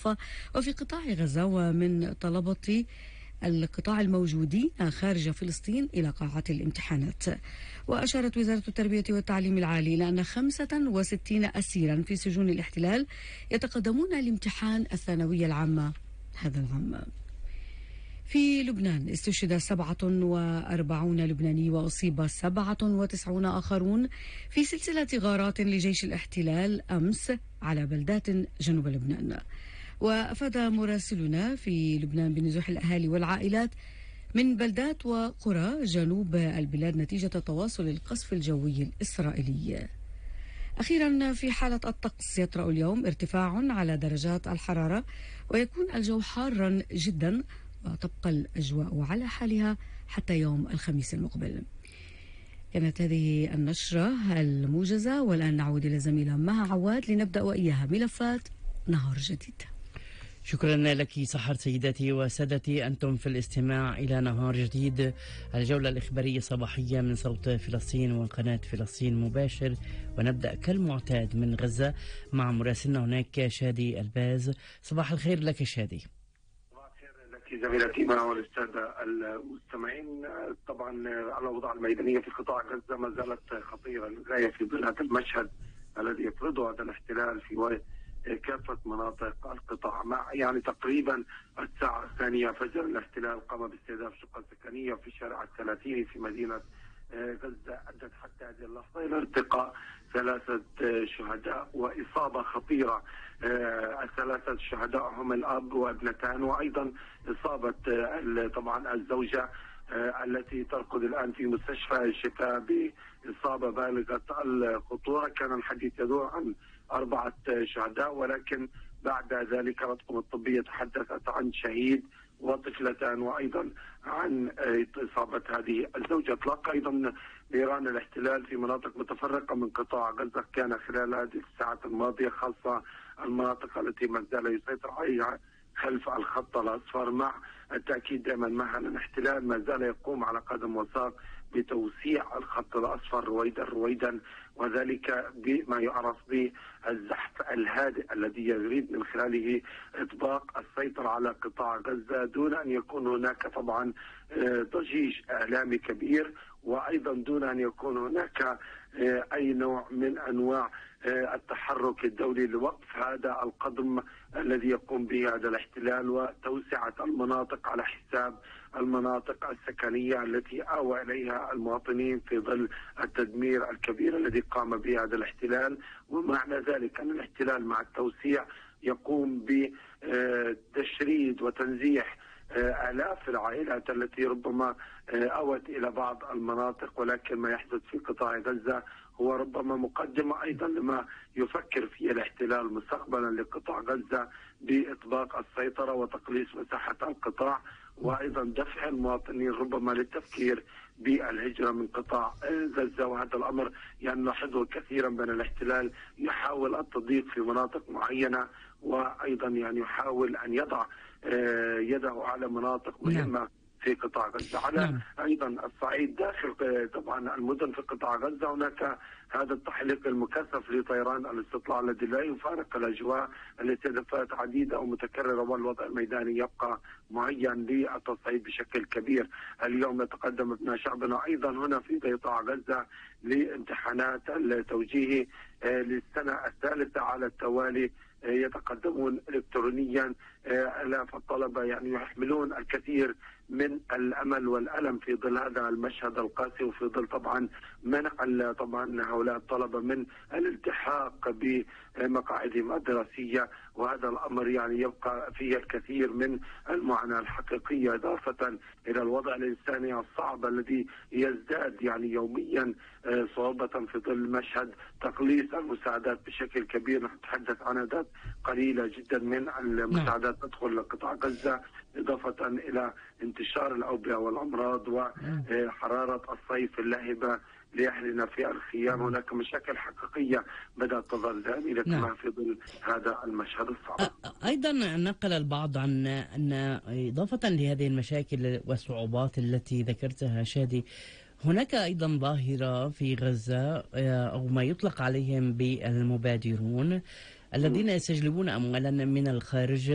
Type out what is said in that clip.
الضفة وفي قطاع غزة ومن طلبة القطاع الموجودين خارج فلسطين إلى قاعات الامتحانات. وأشارت وزارة التربية والتعليم العالي إلى أن 65 أسيرا في سجون الاحتلال يتقدمون لامتحان الثانوية العامة هذا العام. في لبنان استشهد 47 لبناني وأصيب 97 آخرون في سلسلة غارات لجيش الاحتلال أمس على بلدات جنوب لبنان. وأفاد مراسلنا في لبنان بنزوح الأهالي والعائلات من بلدات وقرى جنوب البلاد نتيجة تواصل القصف الجوي الإسرائيلي. أخيرا في حالة الطقس يطرأ اليوم ارتفاع على درجات الحرارة ويكون الجو حارا جدا وتبقى الأجواء على حالها حتى يوم الخميس المقبل. كانت هذه النشرة الموجزة والآن نعود إلى زميلة مها عواد لنبدأ وإياها ملفات نهار جديد. شكرا لك سحر. سيداتي وسادتي، أنتم في الاستماع إلى نهار جديد، الجولة الإخبارية صباحية من صوت فلسطين وقناة فلسطين مباشر. ونبدأ كالمعتاد من غزة مع مراسلنا هناك شادي الباز. صباح الخير لك شادي. صباح الخير لك زميلتي مها والسادة المستمعين. طبعا الأوضاع الميدانية في قطاع غزة ما زالت خطيرة للغاية في ظل هذا المشهد الذي يفرضه هذا الاحتلال في كافة مناطق القطاع. مع يعني تقريبا الساعة 2 فجر الاحتلال قام باستهداف شقة سكنية في شارع الثلاثيني في مدينة غزة، أدت حتى هذه اللحظة إلى ارتقاء 3 شهداء وإصابة خطيرة. ال3 الشهداء هم الأب وابنتان، وأيضا إصابة طبعا الزوجة التي ترقد الآن في مستشفى الشفاء بإصابة بالغة الخطورة. كان الحديث يدور عن 4 شهداء، ولكن بعد ذلك الأطقم الطبية تحدثت عن شهيد وطفلتان، وأيضا عن إصابة هذه الزوجة. اطلق أيضا نيران الاحتلال في مناطق متفرقة من قطاع غزة كان خلال هذه الساعات الماضية، خاصة المناطق التي ما زال يسيطر عليها خلف الخط الأصفر، مع التأكيد دائما مع الاحتلال ما زال يقوم على قدم وساق بتوسيع الخط الأصفر رويدا، وذلك بما يعرف بالزحف الهادئ الذي يريد من خلاله إطباق السيطرة على قطاع غزة دون أن يكون هناك طبعا ضجيج إعلامي كبير، وأيضا دون أن يكون هناك أي نوع من أنواع التحرك الدولي لوقف هذا القدم الذي يقوم به هذا الاحتلال وتوسعة المناطق على حساب المناطق السكنية التي آوى إليها المواطنين في ظل التدمير الكبير الذي قام به هذا الاحتلال. ومعنى ذلك أن الاحتلال مع التوسيع يقوم بتشريد وتنزيح آلاف العائلات التي ربما أوت إلى بعض المناطق، ولكن ما يحدث في قطاع غزة هو ربما مقدمة أيضا لما يفكر فيه الاحتلال مستقبلا لقطاع غزة بإطباق السيطرة وتقليص مساحة القطاع، وأيضا دفع المواطنين ربما للتفكير بالهجرة من قطاع غزة. وهذا الأمر يعني نلاحظه كثيرا بأن الاحتلال يحاول التضييق في مناطق معينة، وأيضا يعني يحاول أن يضع يده على مناطق مهمة في قطاع غزة. على أيضا الصعيد داخل طبعا المدن في قطاع غزة هناك هذا التحليق المكثف لطيران الاستطلاع الذي لا يفارق الأجواء التي دفعت عديدة ومتكررة، والوضع الميداني يبقى معين للتصعيد بشكل كبير. اليوم يتقدم ابناء شعبنا أيضا هنا في قطاع غزة لامتحانات التوجيهي للسنة الثالثة على التوالي، يتقدمون إلكترونيا. آلاف الطلبة يعني يحملون الكثير من الأمل والألم في ظل هذا المشهد القاسي، وفي ظل طبعا منع طبعا هؤلاء الطلبة من الالتحاق بمقاعدهم الدراسية، وهذا الأمر يعني يبقى فيه الكثير من المعاناة الحقيقية، إضافة إلى الوضع الإنساني الصعب الذي يزداد يعني يوميا صعوبة في ظل مشهد تقليص المساعدات بشكل كبير. نتحدث عن أعداد قليلة جدا من المساعدات تدخل لقطاع غزة، إضافة إلى انتشار الأوبئة والأمراض وحرارة الصيف اللهبة لأهلنا في الخيام. هناك مشاكل حقيقية بدأت تظهر زائدة كما في ظل هذا المشهد الصعب. أيضا نقل البعض عن أن إضافة لهذه المشاكل والصعوبات التي ذكرتها شادي، هناك أيضا ظاهرة في غزة أو ما يطلق عليهم بالمبادرون الذين يستجلبون أموالا من الخارج